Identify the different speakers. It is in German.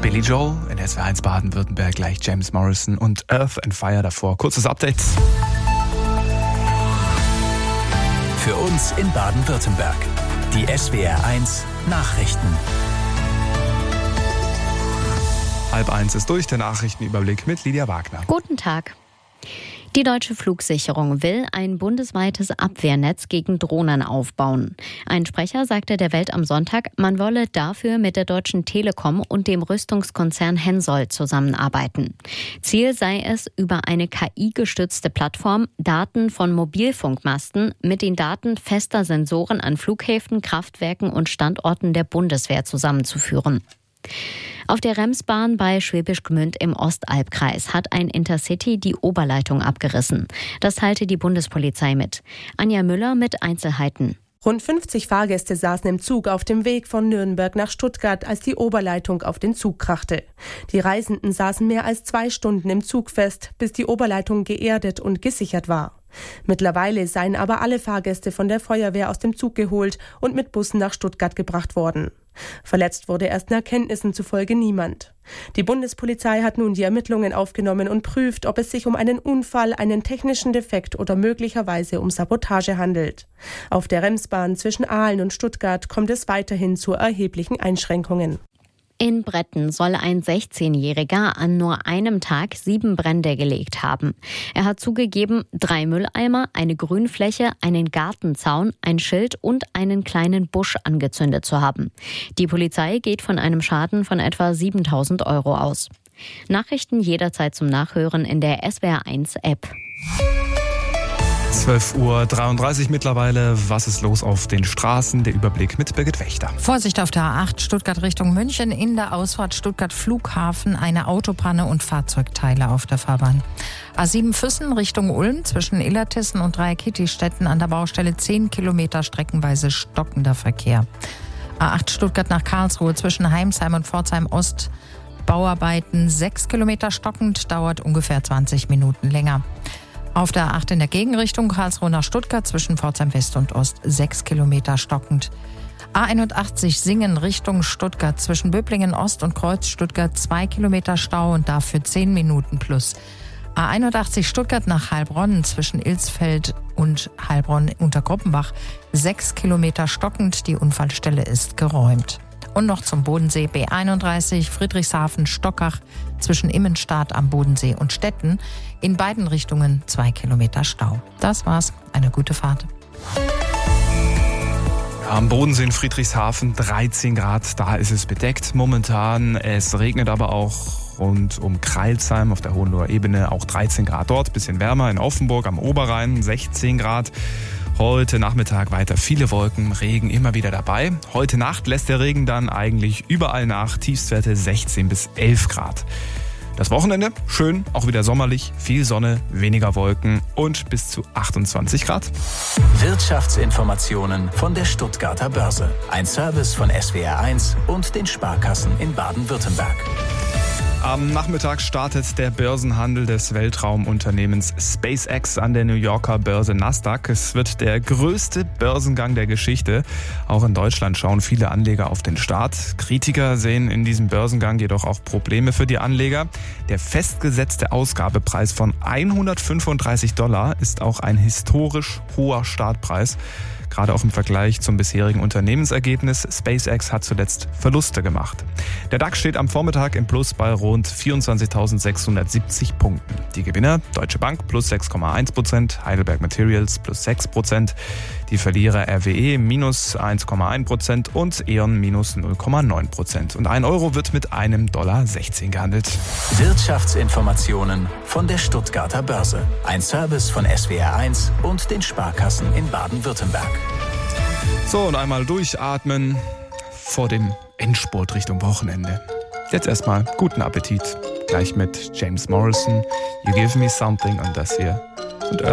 Speaker 1: Billy Joel in SWR1 Baden-Württemberg, gleich James Morrison und Earth and Fire davor. Kurzes Update.
Speaker 2: Für uns in Baden-Württemberg. Die SWR1 Nachrichten.
Speaker 1: 12:30 ist durch, der Nachrichtenüberblick mit Lydia Wagner.
Speaker 3: Guten Tag. Die Deutsche Flugsicherung will ein bundesweites Abwehrnetz gegen Drohnen aufbauen. Ein Sprecher sagte der Welt am Sonntag, man wolle dafür mit der Deutschen Telekom und dem Rüstungskonzern Hensoldt zusammenarbeiten. Ziel sei es, über eine KI-gestützte Plattform Daten von Mobilfunkmasten mit den Daten fester Sensoren an Flughäfen, Kraftwerken und Standorten der Bundeswehr zusammenzuführen. Auf der Remsbahn bei Schwäbisch Gmünd im Ostalbkreis hat ein Intercity die Oberleitung abgerissen. Das teilte die Bundespolizei mit. Anja Müller mit Einzelheiten.
Speaker 4: Rund 50 Fahrgäste saßen im Zug auf dem Weg von Nürnberg nach Stuttgart, als die Oberleitung auf den Zug krachte. Die Reisenden saßen mehr als 2 Stunden im Zug fest, bis die Oberleitung geerdet und gesichert war. Mittlerweile seien aber alle Fahrgäste von der Feuerwehr aus dem Zug geholt und mit Bussen nach Stuttgart gebracht worden. Verletzt wurde ersten Erkenntnissen zufolge niemand. Die Bundespolizei hat nun die Ermittlungen aufgenommen und prüft, ob es sich um einen Unfall, einen technischen Defekt oder möglicherweise um Sabotage handelt. Auf der Remsbahn zwischen Aalen und Stuttgart kommt es weiterhin zu erheblichen Einschränkungen.
Speaker 3: In Bretten soll ein 16-Jähriger an nur einem Tag 7 Brände gelegt haben. Er hat zugegeben, 3 Mülleimer, eine Grünfläche, einen Gartenzaun, ein Schild und einen kleinen Busch angezündet zu haben. Die Polizei geht von einem Schaden von etwa 7.000 € aus. Nachrichten jederzeit zum Nachhören in der SWR1-App.
Speaker 1: 12:33 Uhr mittlerweile. Was ist los auf den Straßen? Der Überblick mit Birgit Wächter.
Speaker 5: Vorsicht auf der A8 Stuttgart Richtung München. In der Ausfahrt Stuttgart Flughafen eine Autopanne und Fahrzeugteile auf der Fahrbahn. A7 Füssen Richtung Ulm zwischen Illertissen und Dreieckitti-Städten an der Baustelle 10 Kilometer streckenweise stockender Verkehr. A8 Stuttgart nach Karlsruhe zwischen Heimsheim und Pforzheim Ost. Bauarbeiten 6 Kilometer stockend, dauert ungefähr 20 Minuten länger. Auf der A8 in der Gegenrichtung Karlsruhe nach Stuttgart zwischen Pforzheim West und Ost 6 Kilometer stockend. A81 Singen Richtung Stuttgart zwischen Böblingen Ost und Kreuz Stuttgart 2 Kilometer Stau und dafür 10 Minuten plus. A81 Stuttgart nach Heilbronn zwischen Ilsfeld und Heilbronn unter Gruppenbach 6 Kilometer stockend. Die Unfallstelle ist geräumt. Und noch zum Bodensee B31 Friedrichshafen-Stockach zwischen Immenstadt am Bodensee und Stetten. In beiden Richtungen 2 Kilometer Stau. Das war's. Eine gute Fahrt.
Speaker 1: Am Bodensee in Friedrichshafen 13 Grad, da ist es bedeckt momentan. Es regnet aber auch rund um Crailsheim auf der Hohenloher Ebene, auch 13 Grad dort. Bisschen wärmer in Offenburg am Oberrhein 16 Grad. Heute Nachmittag weiter viele Wolken, Regen immer wieder dabei. Heute Nacht lässt der Regen dann eigentlich überall nach, Tiefstwerte 16 bis 11 Grad. Das Wochenende schön, auch wieder sommerlich, viel Sonne, weniger Wolken und bis zu 28 Grad.
Speaker 2: Wirtschaftsinformationen von der Stuttgarter Börse. Ein Service von SWR1 und den Sparkassen in Baden-Württemberg.
Speaker 1: Am Nachmittag startet der Börsenhandel des Weltraumunternehmens SpaceX an der New Yorker Börse Nasdaq. Es wird der größte Börsengang der Geschichte. Auch in Deutschland schauen viele Anleger auf den Start. Kritiker sehen in diesem Börsengang jedoch auch Probleme für die Anleger. Der festgesetzte Ausgabepreis von $135 ist auch ein historisch hoher Startpreis. Gerade auch im Vergleich zum bisherigen Unternehmensergebnis. SpaceX hat zuletzt Verluste gemacht. Der DAX steht am Vormittag im Plus bei rund 24.670 Punkten. Die Gewinner: Deutsche Bank plus 6,1%, Heidelberg Materials plus 6%, die Verlierer RWE minus 1,1% und E.ON minus 0,9%. Und 1 Euro wird mit $1,16 gehandelt.
Speaker 2: Wirtschaftsinformationen von der Stuttgarter Börse. Ein Service von SWR1 und den Sparkassen in Baden-Württemberg.
Speaker 1: So, und einmal durchatmen vor dem Endspurt Richtung Wochenende. Jetzt erstmal guten Appetit. Gleich mit James Morrison, You Give Me Something und das hier. Und